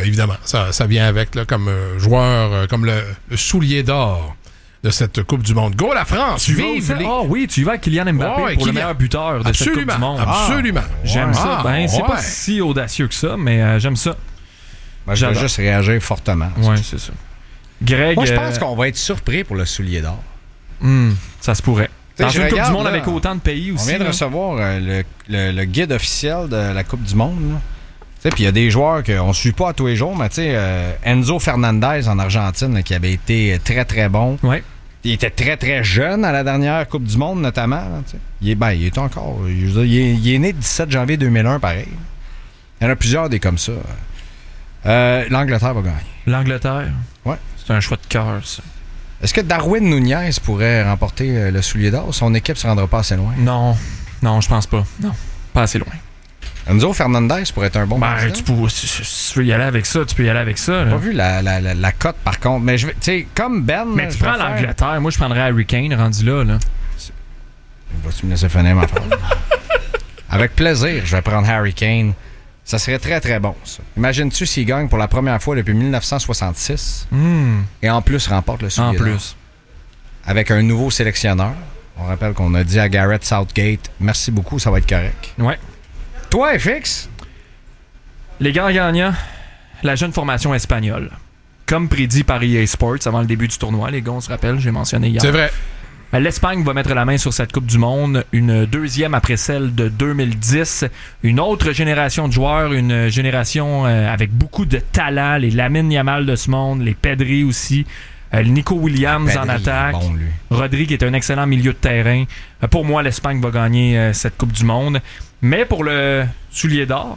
évidemment, ça vient avec là, comme joueur, comme le soulier d'or de cette Coupe du Monde. Go la France! Vive les... oui, tu y vas avec Kylian Mbappé pour le meilleur buteur de cette Coupe du Monde. Absolument. J'aime ça. C'est pas si audacieux que ça, mais j'aime ça. Moi, je vais juste réagir fortement. Oui, c'est ça. Greg... Moi, je pense qu'on va être surpris pour le soulier d'or. Ça se pourrait. Dans une Coupe du Monde là, avec autant de pays aussi. On vient de recevoir le guide officiel de la Coupe du Monde. Puis il y a des joueurs qu'on ne suit pas à tous les jours, mais Enzo Fernandez en Argentine, là, qui avait été très, très bon. Ouais. Il était très, très jeune à la dernière Coupe du Monde, notamment. Là, il est encore... Il est né le 17 janvier 2001, pareil. Il y en a plusieurs des comme ça. L'Angleterre va gagner. L'Angleterre? Ouais. C'est un choix de cœur, ça. Est-ce que Darwin Nunez pourrait remporter le soulier d'or? Son équipe ne se rendra pas assez loin. Non, je pense pas. Non, pas assez loin. Enzo Fernandez pourrait être un bon si tu veux y aller avec ça, tu peux y aller avec ça. J'ai pas vu la cote, par contre. Mais tu sais, comme Ben... Mais tu prends l'Angleterre. Moi, je prendrais Harry Kane rendu là. Vas-tu me laisser finir ma phrase? Avec plaisir, je vais prendre Harry Kane. Ça serait très, très bon, ça. Imagines-tu s'il gagne pour la première fois depuis 1966 et en plus remporte le soulier d'or. En plus. Avec un nouveau sélectionneur. On rappelle qu'on a dit à Gareth Southgate, merci beaucoup, ça va être correct. Ouais. Toi, FX? Les grands gagnants, la jeune formation espagnole. Comme prédit par EA Sports avant le début du tournoi, les gars, on se rappelle, j'ai mentionné hier. C'est vrai. L'Espagne va mettre la main sur cette Coupe du Monde, une deuxième après celle de 2010. Une autre génération de joueurs, une génération avec beaucoup de talent, les Lamine Yamal de ce monde, les Pedri aussi, Nico Williams en attaque, bon, Rodri qui est un excellent milieu de terrain. Pour moi, l'Espagne va gagner cette Coupe du Monde. Mais pour le soulier d'or,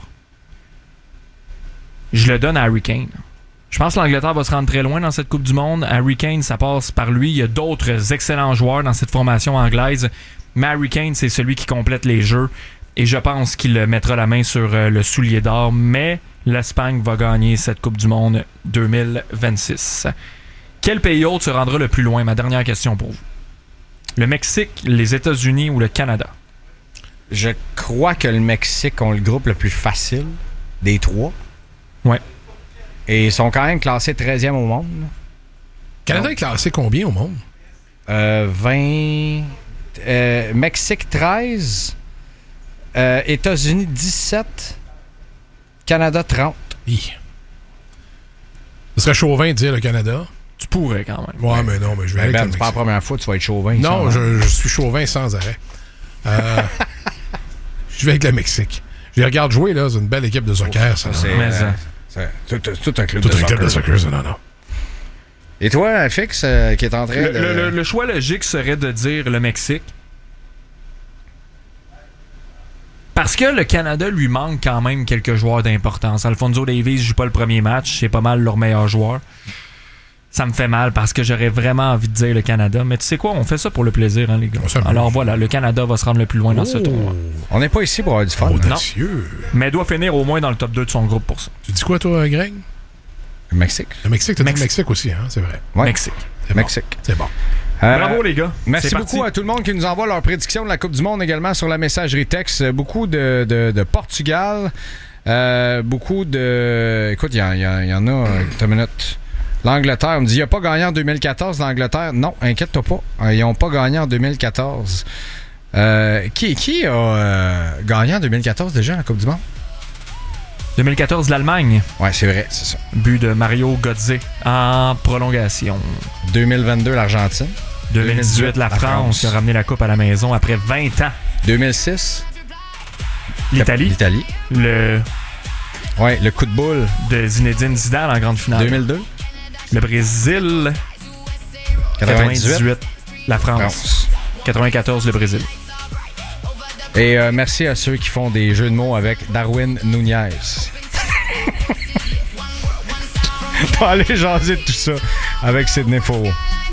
je le donne à Harry Kane. Je pense que l'Angleterre va se rendre très loin dans cette Coupe du Monde. Harry Kane, ça passe par lui. Il y a d'autres excellents joueurs dans cette formation anglaise. Mais Harry Kane, c'est celui qui complète les jeux. Et je pense qu'il mettra la main sur le soulier d'or. Mais l'Espagne va gagner cette Coupe du Monde 2026. Quel pays autre se rendra le plus loin? Ma dernière question pour vous. Le Mexique, les États-Unis ou le Canada? Je crois que le Mexique ont le groupe le plus facile des trois. Ouais. Et ils sont quand même classés 13e au monde. Le Canada est classé combien au monde? 20... Mexique 13. États-Unis 17. Canada 30. Ce serait chauvin de dire le Canada. Tu pourrais quand même. Ouais, mais non, mais je vais avec le Mexique. C'est pas la première fois que tu vas être chauvin. Non, je suis chauvin sans arrêt. Je vais avec le Mexique. Je les regarde jouer, là. C'est une belle équipe de soccer, ça. C'est tout un club de soccer. Tout un club de soccer, ça, non. Et toi, FX, qui est en train de... Le choix logique serait de dire le Mexique. Parce que le Canada lui manque quand même quelques joueurs d'importance. Alphonso Davies joue pas le premier match. C'est pas mal leur meilleur joueur. Ça me fait mal parce que j'aurais vraiment envie de dire le Canada. Mais tu sais quoi, on fait ça pour le plaisir, hein, les gars. Alors voilà, le Canada va se rendre le plus loin dans ce tournoi. On n'est pas ici pour avoir du fun. Audacieux. Mais doit finir au moins dans le top 2 de son groupe pour ça. Tu dis quoi, toi, Greg? Le Mexique. Le Mexique, t'as dit le Mexique aussi, hein? C'est vrai. Ouais. Mexique. C'est Mexique. Bon. C'est bon. Bravo, les gars. Merci beaucoup à tout le monde qui nous envoie leurs prédictions de la Coupe du Monde également sur la messagerie texte. Beaucoup de Portugal. Beaucoup de... Écoute, il y en a... Une minute. L'Angleterre, on me dit, il n'a pas gagné en 2014, l'Angleterre. Non, inquiète-toi pas. Ils n'ont pas gagné en 2014. Qui a gagné en 2014 déjà la Coupe du Monde? 2014, l'Allemagne. Ouais, c'est vrai, c'est ça. But de Mario Götze en prolongation. 2022, l'Argentine. 2018, la France qui a ramené la Coupe à la maison après 20 ans. 2006, l'Italie. Le coup de boule de Zinedine Zidane en grande finale. 2002. Le Brésil. 98, la France. 94, le Brésil. Et merci à ceux qui font des jeux de mots avec Darwin Nunez. On va aller jaser de tout ça avec Sidney Faux.